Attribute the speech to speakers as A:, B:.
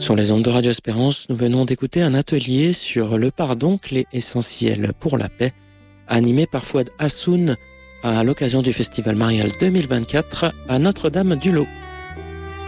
A: Sur les ondes de Radio Espérance, nous venons d'écouter un atelier sur le pardon, clé essentielle pour la paix, animé par Fouad Hassoun à l'occasion du Festival Marial 2024 à Notre-Dame-du-Lot.